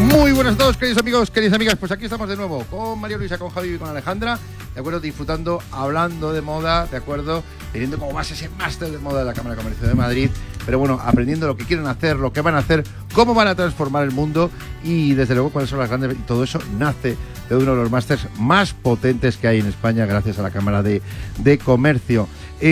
Muy buenas a todos, queridos amigos, queridas amigas. Pues aquí estamos de nuevo con María Luisa, con Javi y con Alejandra, de acuerdo, disfrutando, hablando de moda, de acuerdo, teniendo como base ese máster de moda de la Cámara de Comercio de Madrid, pero bueno, aprendiendo lo que quieren hacer, lo que van a hacer, cómo van a transformar el mundo y desde luego cuáles son las grandes... Y todo eso nace de uno de los másters más potentes que hay en España gracias a la Cámara de Comercio.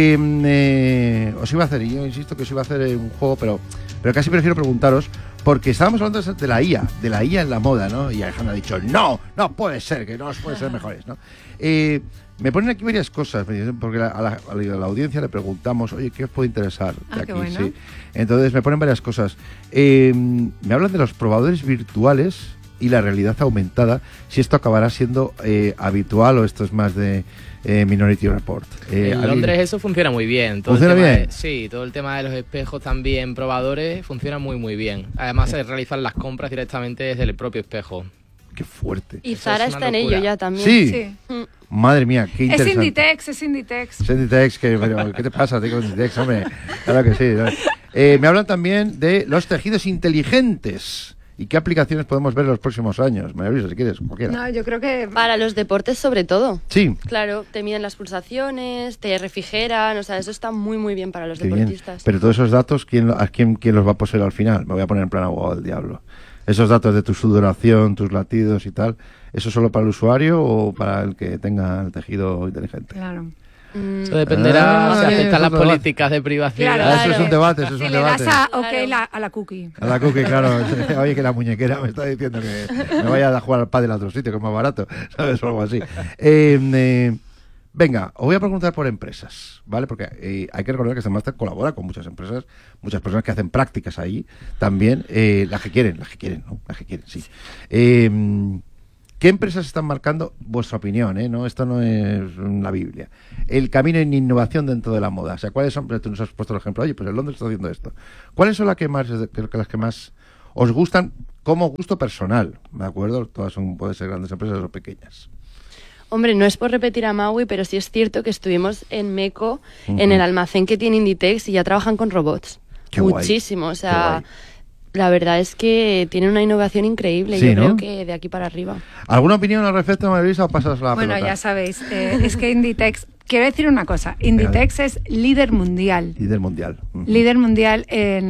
Os iba a hacer, y yo insisto que os iba a hacer un juego, pero casi prefiero preguntaros, porque estábamos hablando de la IA en la moda, ¿no? Y Alejandra ha dicho, no puede ser, que no os puede ser mejores, ¿no? Me ponen aquí varias cosas, porque a la audiencia le preguntamos, oye, ¿qué os puede interesar de aquí? Qué bueno. Sí. Entonces me ponen varias cosas. Me hablan de los probadores virtuales y la realidad aumentada, si esto acabará siendo habitual o esto es más de Minority Report. En Londres eso funciona muy bien. ¿Funciona bien? Sí, todo el tema de los espejos también probadores funciona muy bien. Además se realizan las compras directamente desde el propio espejo. ¡Qué fuerte! Y Eso Zara es una está en locura. ello ya también. Sí. Madre mía, qué Es interesante. Inditex. Es Inditex, pero ¿qué te pasa, tío, con Inditex, hombre? Claro que sí, ¿no? Me hablan también de los tejidos inteligentes. ¿Y qué aplicaciones podemos ver en los próximos años? Maravilloso, si quieres, cualquiera. No, yo creo que... Para los deportes sobre todo. Sí. Claro, te miden las pulsaciones, te refrigeran, o sea, eso está muy bien para los Qué bien. deportistas. Pero todos esos datos, ¿quién los va a poseer al final? Me voy a poner en plan abogado del diablo. Esos datos de tu sudoración, tus latidos y tal, ¿eso solo para el usuario o para el que tenga el tejido inteligente? Claro. Eso dependerá si aceptan las eso es un políticas de privacidad. Claro. Eso es un debate, eso es Si un le das debate. a OK Claro. a la cookie. A la cookie, claro. Oye, que la muñequera me está diciendo que me vaya a jugar al pádel a otro sitio, que es más barato, ¿sabes? O algo así. Venga, os voy a preguntar por empresas, ¿vale? Porque hay que recordar que este máster colabora con muchas empresas, muchas personas que hacen prácticas ahí, también, las que quieren, ¿no? Las que quieren, sí. ¿Qué empresas están marcando vuestra opinión? ¿No? Esto no es la Biblia. El camino en innovación dentro de la moda. O sea, ¿cuáles son? Tú nos has puesto el ejemplo. Oye, pues en Londres está haciendo esto. ¿Cuáles son las que más os gustan como gusto personal? ¿De acuerdo? Todas pueden ser grandes empresas o pequeñas. Hombre, no es por repetir a Maui, pero sí es cierto que estuvimos en Meco, en el almacén que tiene Inditex, y ya trabajan con robots. Qué guay. Muchísimo, o Qué sea... guay. La verdad es que tienen una innovación increíble, Sí, yo ¿no? creo que de aquí para arriba. ¿Alguna opinión al respecto, María, o pasas la Bueno, pelota? ya sabéis, es que Inditex... Quiero decir una cosa, Inditex es líder mundial. Líder mundial. Líder mundial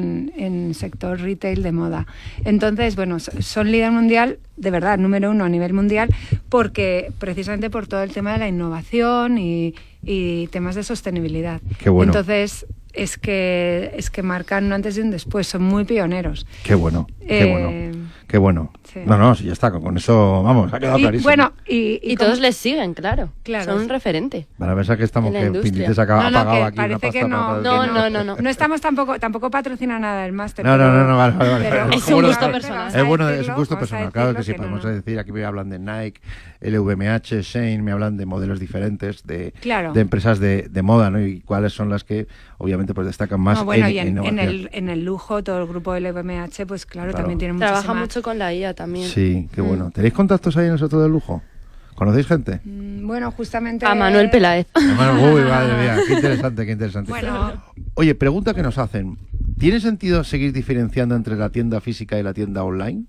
en sector retail de moda. Entonces, bueno, son líder mundial, de verdad, número 1 a nivel mundial, porque precisamente por todo el tema de la innovación y temas de sostenibilidad. Qué bueno. Entonces, es que marcan un antes y un después, son muy pioneros. Qué bueno, qué bueno. Qué bueno. Sí. No, sí, ya está, con eso, vamos, ha quedado Y, clarísimo. bueno, Y todos les siguen, claro. Claro. Son un referente. Para pensar que estamos, En la que industria. Inditex ha pagado que aquí una parece pasta que no, para... No. No estamos tampoco patrocina nada el máster. No, vale. pero- Es Como un los- gusto personal. vamos a Es bueno, es decirlo, un gusto vamos a personal, claro que sí, decirlo podemos no. decir, aquí me hablan de Nike, LVMH, Shane, me hablan de modelos diferentes, de empresas de moda, ¿no? Y cuáles son las que, obviamente, pues destacan más No, bueno, y en innovación. en el lujo, todo el grupo del LVMH, pues claro, Claro. también tiene Trabaja muchísima... mucho con la IA también. Sí, qué bueno. ¿Tenéis contactos ahí en el sector del lujo? ¿Conocéis gente? Bueno, justamente... A Manuel Peláez. Hermano, uy, madre mía, qué interesante. Bueno, Oye, pregunta que nos hacen. ¿Tiene sentido seguir diferenciando entre la tienda física y la tienda online?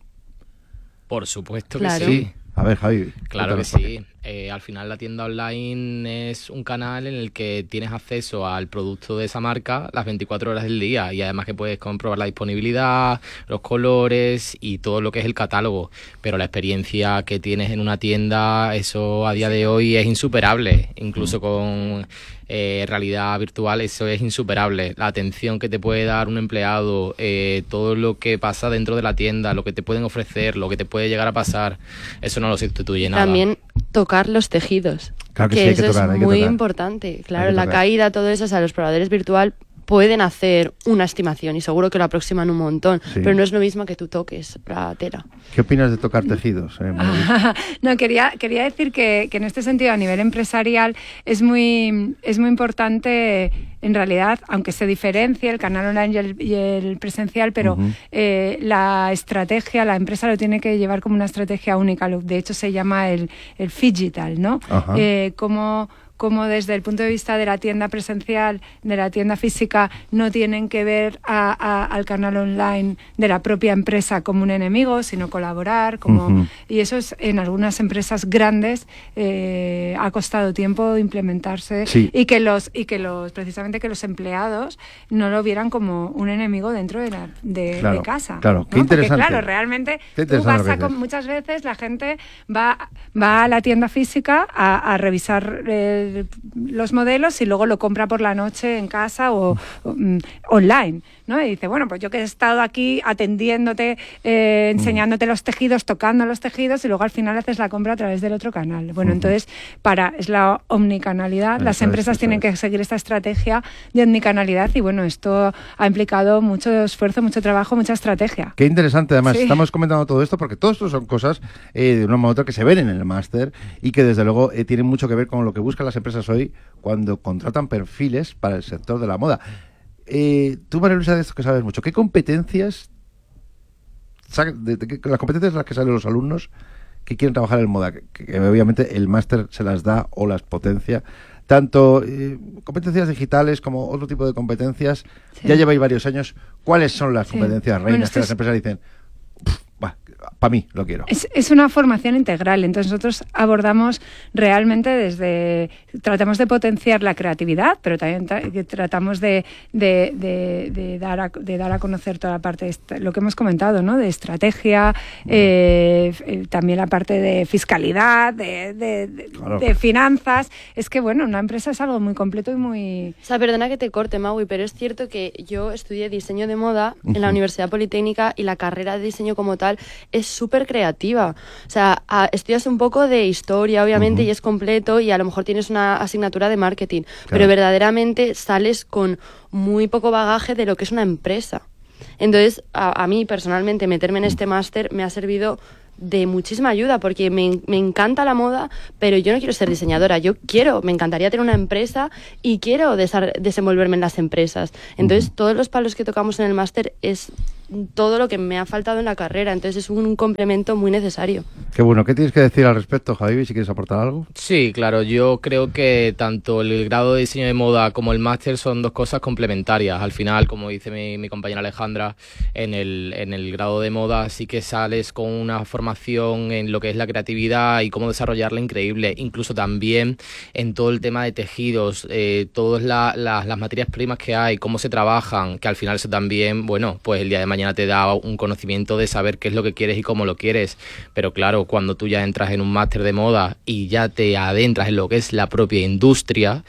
Por supuesto Claro. que sí. A ver, Javi. Claro que cuéntanos por qué. sí. Al final la tienda online es un canal en el que tienes acceso al producto de esa marca las 24 horas del día, y además que puedes comprobar la disponibilidad, los colores y todo lo que es el catálogo. Pero la experiencia que tienes en una tienda, eso a día de hoy es insuperable. Incluso con realidad virtual, eso es insuperable. La atención que te puede dar un empleado, todo lo que pasa dentro de la tienda, lo que te pueden ofrecer, lo que te puede llegar a pasar, eso no lo sustituye nada. También tocar los tejidos. Claro que sí, hay que eso tocar, hay es que muy tocar. importante. Claro, Hay que la tocar. caída, todo eso, o sea, los probadores virtual pueden hacer una estimación y seguro que lo aproximan un montón, Sí. pero no es lo mismo que tú toques la tela. ¿Qué opinas de tocar tejidos? María? no, quería decir que en este sentido, a nivel empresarial, es muy importante, en realidad, aunque se diferencie el canal online y el presencial, pero la estrategia, la empresa lo tiene que llevar como una estrategia única. De hecho, se llama el phygital, ¿no? Ajá. cómo desde el punto de vista de la tienda presencial, de la tienda física, no tienen que ver al canal online de la propia empresa como un enemigo, sino colaborar, y eso es, en algunas empresas grandes ha costado tiempo implementarse, y que los precisamente que los empleados no lo vieran como un enemigo dentro de casa. Claro, ¿no? qué interesante. Porque, claro, realmente tú vas muchas veces la gente va a la tienda física a revisar los modelos y luego lo compra por la noche en casa o online, ¿no? Y dice, bueno, pues yo que he estado aquí atendiéndote, enseñándote los tejidos, tocando los tejidos, y luego al final haces la compra a través del otro canal. Bueno, entonces, es la omnicanalidad. Las empresas tienen que seguir esta estrategia de omnicanalidad, y bueno, esto ha implicado mucho esfuerzo, mucho trabajo, mucha estrategia. Qué interesante, además, estamos comentando todo esto porque todo esto son cosas de una manera u otra que se ven en el máster y que desde luego tienen mucho que ver con lo que buscan las empresas hoy cuando contratan perfiles para el sector de la moda. Tú, María Luisa, de esto que sabes mucho, ¿qué competencias, las competencias de las que salen los alumnos que quieren trabajar en moda, que obviamente el máster se las da o las potencia, tanto competencias digitales como otro tipo de competencias? Ya lleváis varios años. ¿Cuáles son las competencias reinas que las empresas dicen, para mí lo quiero? Es una formación integral, entonces nosotros abordamos realmente tratamos de potenciar la creatividad, pero también tratamos de dar a conocer toda la parte de lo que hemos comentado, ¿no? De estrategia, también la parte de fiscalidad, de finanzas. Es que, bueno, una empresa es algo muy completo y muy... O sea, perdona que te corte, Maui, pero es cierto que yo estudié diseño de moda en la Universidad Politécnica, y la carrera de diseño como tal es súper creativa. O sea, estudias un poco de historia, obviamente, y es completo, y a lo mejor tienes una asignatura de marketing, pero verdaderamente sales con muy poco bagaje de lo que es una empresa. Entonces, a mí personalmente meterme en este máster me ha servido de muchísima ayuda, porque me encanta la moda, pero yo no quiero ser diseñadora, me encantaría tener una empresa y quiero desenvolverme en las empresas. Entonces, todos los palos que tocamos en el máster es todo lo que me ha faltado en la carrera, entonces es un complemento muy necesario. Qué bueno. ¿Qué tienes que decir al respecto, Javi, si quieres aportar algo? Sí, claro, yo creo que tanto el grado de diseño de moda como el máster son dos cosas complementarias. Al final, como dice mi compañera Alejandra, en el grado de moda sí que sales con una formación en lo que es la creatividad y cómo desarrollarla increíble, incluso también en todo el tema de tejidos, todas las materias primas que hay, cómo se trabajan, que al final eso también, bueno, pues el día de mañana te da un conocimiento de saber qué es lo que quieres y cómo lo quieres. Pero claro, cuando tú ya entras en un máster de moda y ya te adentras en lo que es la propia industria,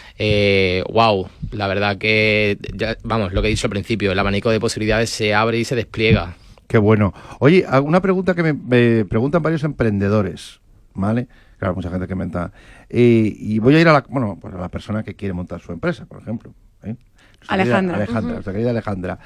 la verdad que, lo que he dicho al principio, el abanico de posibilidades se abre y se despliega. Qué bueno. Oye, una pregunta que me preguntan varios emprendedores, ¿vale? Claro, mucha gente que inventa. Y voy a ir a la persona que quiere montar su empresa, por ejemplo. Alejandra. Nuestra querida Alejandra.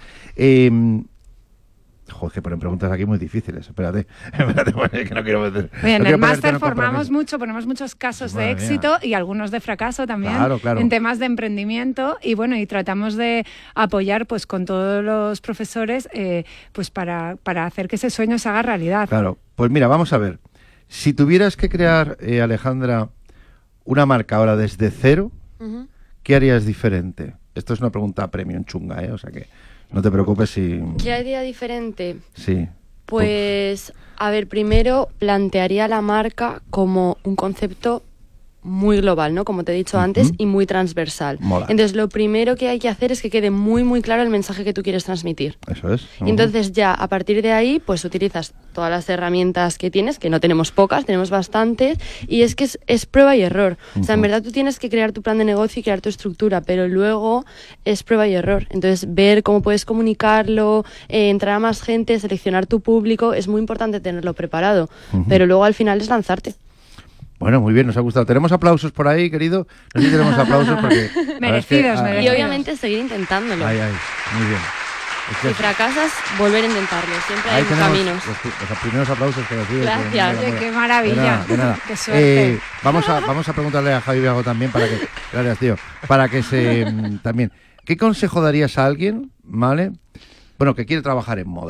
Joder, que ponen preguntas aquí muy difíciles. Espérate, que no quiero meter. Oye, en el máster ponemos muchos casos de éxito y algunos de fracaso también, en temas de emprendimiento, y bueno, y tratamos de apoyar pues con todos los profesores pues para hacer que ese sueño se haga realidad. Claro, pues mira, vamos a ver. Si tuvieras que crear, Alejandra, una marca ahora desde cero, ¿qué harías diferente? Esto es una pregunta premium chunga, o sea que no te preocupes si... ¿Qué haría diferente? Sí. Pues, a ver, primero plantearía la marca como un concepto muy global, ¿no? Como te he dicho antes, y muy transversal. Mola. Entonces, lo primero que hay que hacer es que quede muy, muy claro el mensaje que tú quieres transmitir. Eso es. Entonces, ya, a partir de ahí, pues utilizas todas las herramientas que tienes, que no tenemos pocas, tenemos bastantes, y es que es prueba y error. O sea, en verdad tú tienes que crear tu plan de negocio y crear tu estructura, pero luego es prueba y error. Entonces, ver cómo puedes comunicarlo, entrar a más gente, seleccionar tu público, es muy importante tenerlo preparado, pero luego al final es lanzarte. Bueno, muy bien, nos ha gustado. ¿Tenemos aplausos por ahí, querido? No sé si tenemos aplausos porque... merecidos. Y obviamente seguir intentándolo. Muy bien. Si fracasas, volver a intentarlo. Siempre hay caminos. Los primeros aplausos que recibes. Gracias. Qué maravilla. De nada. Qué suerte. Vamos a preguntarle a Javi Viago también gracias, tío, para que también... ¿Qué consejo darías a alguien, vale? Bueno, que quiere trabajar en moda,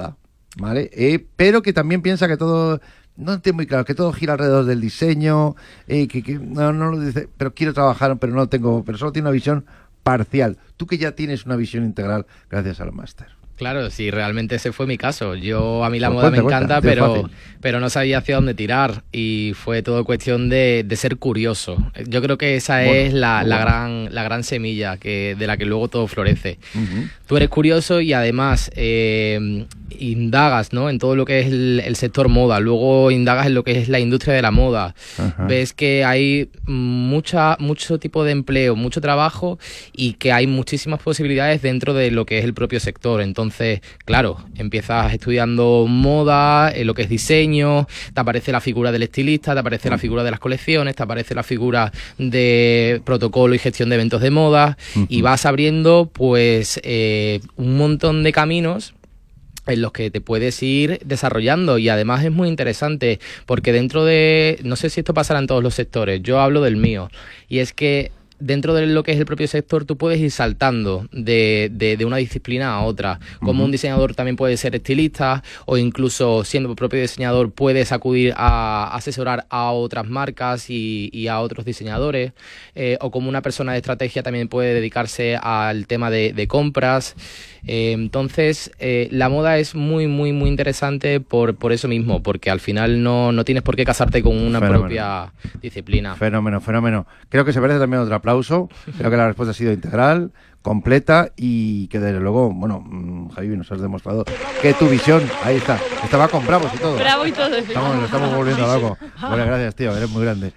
¿vale? Pero que también piensa que todo... No entiendo muy claro, que todo gira alrededor del diseño, que no lo dice, pero quiero trabajar, pero no tengo, pero solo tiene una visión parcial. Tú que ya tienes una visión integral gracias al máster. Claro, sí, realmente ese fue mi caso. A mí la Pues moda me cuenta, encanta, fácil. pero no sabía hacia dónde tirar y fue todo cuestión de ser curioso. Yo creo que esa es la gran semilla de la que luego todo florece. Tú eres curioso y además indagas, ¿no?, en todo lo que es el sector moda, luego indagas en lo que es la industria de la moda. Ajá. Ves que hay mucho tipo de empleo, mucho trabajo y que hay muchísimas posibilidades dentro de lo que es el propio sector. Entonces, claro, empiezas estudiando moda, lo que es diseño, te aparece la figura del estilista, te aparece la figura de las colecciones, te aparece la figura de protocolo y gestión de eventos de moda y vas abriendo pues un montón de caminos en los que te puedes ir desarrollando y además es muy interesante porque dentro de, no sé si esto pasará en todos los sectores, yo hablo del mío y es que dentro de lo que es el propio sector tú puedes ir saltando de una disciplina a otra. Como un diseñador también puede ser estilista o incluso siendo propio diseñador puedes acudir a asesorar a otras marcas y a otros diseñadores o como una persona de estrategia también puede dedicarse al tema de compras. Entonces la moda es muy muy muy interesante por eso mismo, porque al final no tienes por qué casarte con una propia disciplina. Fenómeno. Creo que se merece también otro aplauso. Creo que la respuesta ha sido integral, completa y que desde luego, bueno, Javi, nos has demostrado que tu visión, ahí está, estaba con bravos y todo. Bravo y todo. Lo estamos volviendo loco. Bueno, gracias, tío, eres muy grande.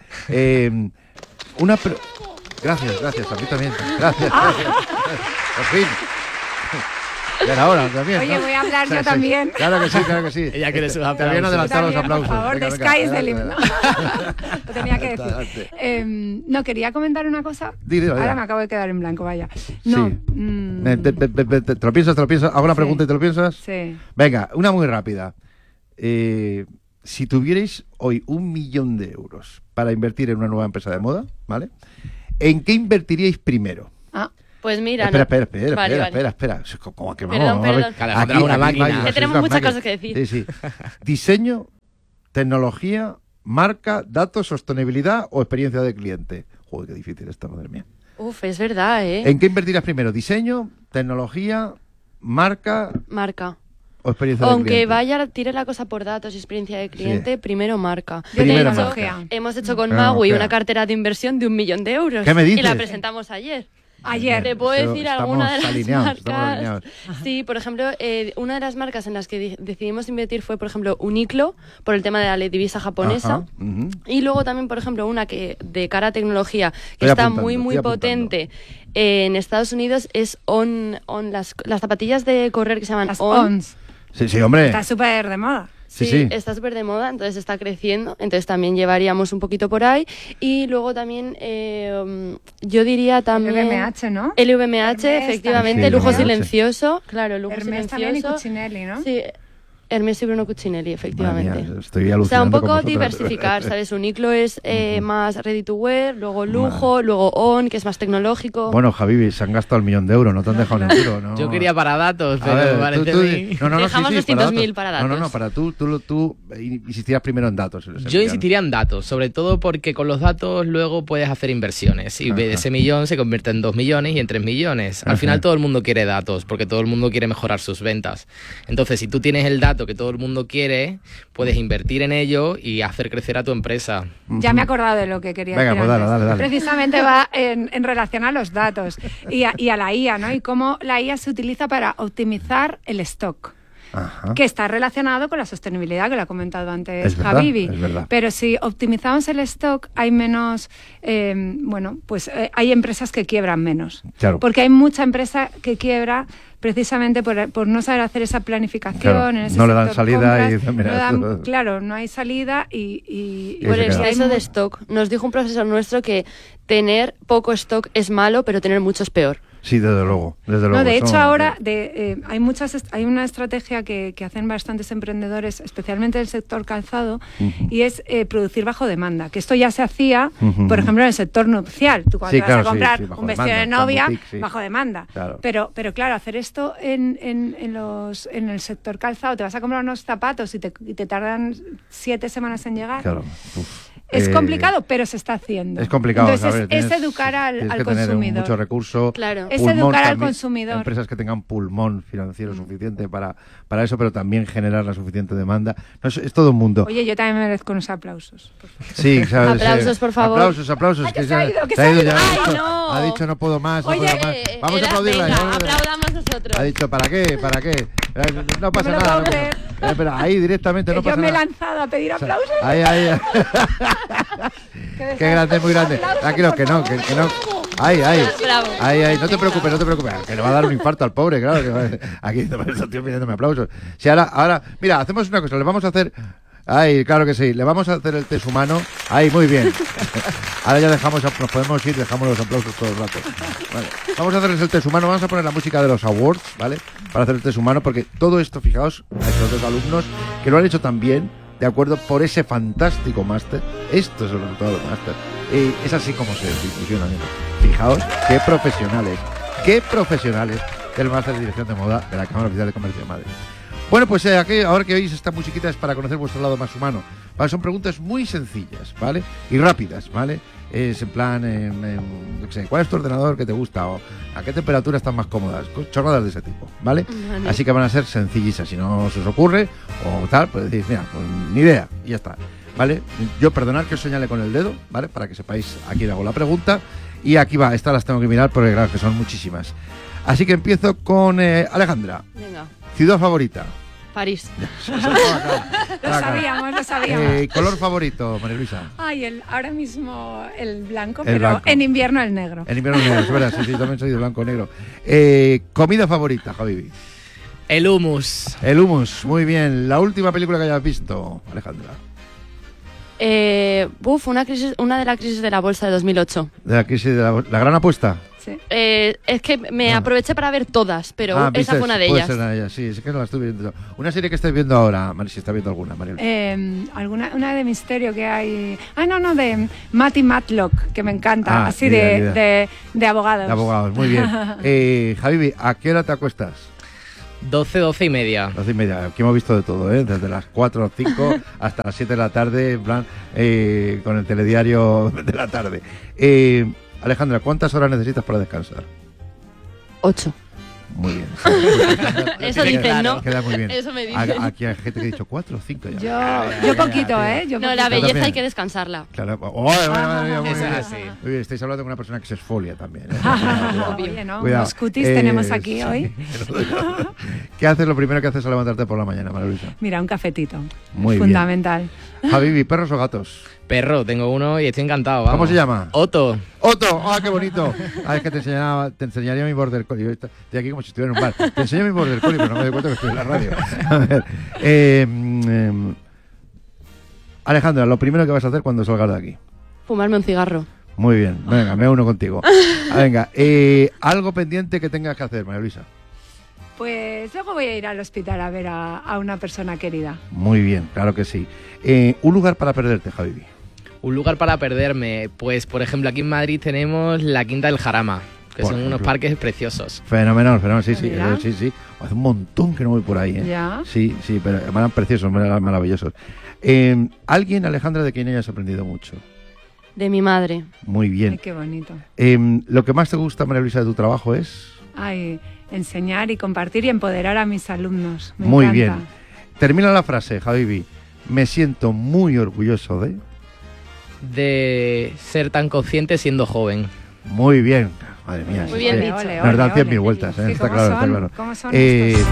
Gracias, a mí también. Gracias. Por fin. Ya era hora también. Oye, ¿no? voy a hablar yo también. Claro que sí. Ella quiere sus Te habían aplausos. adelantado los aplausos. Por favor, Venga, the sky is the adelante. limit. ¿No? Lo tenía que decir. Adelante. No, quería comentar una cosa. Dilo. Ahora me acabo de quedar en blanco, vaya. No. Sí. ¿Te lo piensas? ¿Hago una pregunta y te lo piensas? Sí. Venga, una muy rápida. Si tuvierais hoy 1 millón de euros para invertir en una nueva empresa de moda, ¿vale? ¿En qué invertiríais primero? Pues mira, Espera. Vale. ¿Cómo que no? Perdón. Alejandra, una máquina. Que tenemos muchas cosas que decir. Sí. Diseño, tecnología, marca, datos, sostenibilidad o experiencia de cliente. Joder, qué difícil esto, madre mía. Uf, es verdad, ¿eh? ¿En qué invertirías primero? ¿Diseño, tecnología, marca Marca. o experiencia de cliente? Aunque tire la cosa por datos y experiencia de cliente, primero marca. Yo Primero De hecho, marca. hemos hecho con Pero, Maui espera. una cartera de inversión de 1 millón de euros. ¿Qué me dices? Y la presentamos ayer. Ayer. Te puedo decir Estamos alguna de las alineados, estamos marcas. alineados. Sí, por ejemplo, una de las marcas en las que decidimos invertir fue, por ejemplo, Uniqlo, por el tema de la divisa japonesa. Ajá, ujú. Y luego también, por ejemplo, una que de cara a tecnología, que Estoy está apuntando, muy estoy apuntando. potente en Estados Unidos, es las zapatillas de correr que se llaman Las On. ONS. Sí, hombre. Está súper de moda. Sí. Está súper de moda, entonces está creciendo, entonces también llevaríamos un poquito por ahí. Y luego también, yo diría también... LVMH, ¿no? LVMH, Hermès efectivamente, también. lujo Sí, silencioso, claro, lujo Hermès silencioso. también y Cucinelli, ¿no? Sí, Hermès y Bruno Cucinelli, efectivamente. Madre mía, estoy O sea, un alucinando poco con vosotras. diversificar, ¿sabes? Uniqlo es más ready to wear, luego lujo, luego On, que es más tecnológico. Bueno, Javi, se han gastado 1 millón de euros, no te han dejado ni un tiro, ¿no? Yo quería para datos, A pero ver, me parece a mí. No, Dejamos sí, 200.000 para datos. No, para tú insistías primero en datos. en ese Yo millón. insistiría en datos, sobre todo porque con los datos luego puedes hacer inversiones y ese millón se convierte en 2 millones y en 3 millones. Al Ajá. final todo el mundo quiere datos porque todo el mundo quiere mejorar sus ventas. Entonces, si tú tienes el dato que todo el mundo quiere, puedes invertir en ello y hacer crecer a tu empresa. Ya me he acordado de lo que quería Venga, decir pues dale, antes. dale. Precisamente va en relación a los datos y a la IA, ¿no? Y cómo la IA se utiliza para optimizar el stock. Ajá. Que está relacionado con la sostenibilidad, que lo ha comentado antes Es verdad, Javivi. es verdad. Pero si optimizamos el stock, hay menos, hay empresas que quiebran menos. Claro. Porque hay mucha empresa que quiebra precisamente por no saber hacer esa planificación. Claro, en ese no le dan sector salida compras, y dicen, mira, esto- claro, no hay salida y Y Por se queda. exceso de stock. Nos dijo un profesor nuestro que tener poco stock es malo, pero tener mucho es peor. Sí, desde luego. No, de hecho eso, ahora hay una estrategia que hacen bastantes emprendedores, especialmente del sector calzado, y es producir bajo demanda, que esto ya se hacía, por ejemplo, en el sector nupcial. Tú cuando vas a comprar un vestido de novia, bajo demanda. Claro. Pero claro, hacer esto en el sector calzado, te vas a comprar unos zapatos y te tardan 7 semanas en llegar. Claro. Es complicado, pero se está haciendo. Es complicado, entonces, es educar al consumidor. Tener mucho recurso. Claro. Es educar al consumidor. Empresas que tengan pulmón financiero suficiente para eso, pero también generar la suficiente demanda. No, es todo un mundo. Oye, yo también merezco unos aplausos. Sí, ¿sabes? Aplausos, por favor. Aplausos. Que se ha ido ya. Ay, no. Ha dicho no puedo más, Oye, no puedo más. Vamos a aplaudirla. Venga, aplaudamos nosotros. Ha dicho, ¿para qué? No pasa No me lo nada. puedo creer. Pero ahí directamente no pasa Yo me he nada. lanzado a pedir aplausos. Ahí. Qué grande, muy grande. Tranquilos, que no. Ahí. Bravo. Ahí. No te preocupes. Que le va a dar un infarto al pobre, claro. Que aquí estoy pidiéndome aplausos. Si ahora, mira, hacemos una cosa. Le vamos a hacer. Ay, claro que sí. Le vamos a hacer el test humano. Ahí, muy bien. Ahora ya nos podemos ir, dejamos los aplausos todo el rato. Vale. Vamos a hacerles el test humano. Vamos a poner la música de los awards, ¿vale? Para hacer el test humano, porque todo esto, fijaos, a estos dos alumnos que lo han hecho tan bien, de acuerdo, por ese fantástico máster. Esto es el resultado del máster. Es así como se funciona. Fijaos, qué profesionales del máster de dirección de moda de la Cámara Oficial de Comercio de Madrid. Bueno, pues aquí, ahora que oís esta musiquita es para conocer vuestro lado más humano. ¿Vale? Son preguntas muy sencillas, ¿vale? Y rápidas, ¿vale? Es en plan, yo qué sé, ¿cuál es tu ordenador que te gusta? O ¿a qué temperatura están más cómodas? Chorradas de ese tipo, ¿vale? Vale. Así que van a ser sencillisas. Si no se os ocurre o tal, pues decís, mira, pues ni idea, y ya está, ¿vale? Yo perdonad que os señale con el dedo, ¿vale? Para que sepáis a quién hago la pregunta. Y aquí va, estas las tengo que mirar porque claro, que son muchísimas. Así que empiezo con Alejandra. Venga, Ciudad favorita. París. Lo sabíamos. Color favorito, María Luisa. Ay, ahora mismo el blanco, El pero blanco. en invierno el negro. En invierno negro, es verdad, sí, también soy de blanco negro. Comida favorita, Javi. El hummus. El hummus, muy bien. La última película que hayas visto, Alejandra. Una de la crisis de la bolsa de 2008. De la crisis de la gran apuesta. Sí. Es que me aproveché para ver todas, pero esa ¿viste? fue una de Puede ellas. ser una de ellas, sí, es que no la estoy viendo. Una serie que estáis viendo ahora, si está viendo alguna, María Luisa. Una de misterio que hay. De Matty Matlock, que me encanta, así ni idea. de abogados. De abogados, muy bien. Javi, ¿a qué hora te acuestas? 12 y media. 12:30. Aquí hemos visto de todo, desde las 4 o 5 hasta las 7 de la tarde, en plan, con el telediario de la tarde. Alejandra, ¿cuántas horas necesitas para descansar? 8. Muy bien. Eso dicen, ¿no? Queda muy bien. Eso me dicen. Aquí hay gente que ha dicho 4 o 5 ya. Yo poquito, Yo No, poquito. la belleza también. hay que descansarla. Claro. Madre mía, muy Eso bien. es así. Muy bien, estáis hablando con una persona que se esfolia también. Oye, ¿no? Cuidado. Los cutis tenemos aquí sí. hoy. ¿Qué haces lo primero que haces al levantarte por la mañana, María Luisa? Mira, un cafetito. Muy bien. Fundamental. Javi, ¿perros o gatos? Perro, tengo uno y estoy encantado. Vamos. ¿Cómo se llama? Otto. ¡Otto! ¡Ah, qué bonito! Es que te enseñaría mi border collie. Estoy aquí como si estuviera en un bar. Te enseño mi border collie, pero no me doy cuenta que estoy en la radio. A ver. Alejandra, lo primero que vas a hacer cuando salgas de aquí. Fumarme un cigarro. Muy bien. Venga, me uno contigo. Venga, algo pendiente que tengas que hacer, María Luisa. Pues luego voy a ir al hospital a ver a una persona querida. Muy bien, claro que sí. Un lugar para perderte, Javi. Un lugar para perderme. Pues, por ejemplo, aquí en Madrid tenemos la Quinta del Jarama, que Por son unos ejemplo. parques preciosos. Fenomenal, sí. Mira. Sí. Hace un montón que no voy por ahí, ¿eh? Ya. Sí, pero eran preciosos, maravillosos. ¿Alguien, Alejandra, de quien hayas aprendido mucho? De mi madre. Muy Ay, bien. qué bonito. ¿Lo que más te gusta, María Luisa, de tu trabajo es? Ay, enseñar y compartir y empoderar a mis alumnos. Me Muy encanta. bien. Termina la frase, Javi. Me siento muy orgulloso de... De ser tan consciente siendo joven. Muy bien. Madre mía. Muy bien sí. dicho. Ole, Nos dan ole, 100.000 ole. vueltas, Sí, está ¿cómo claro, son? está claro. ¿Cómo son estos?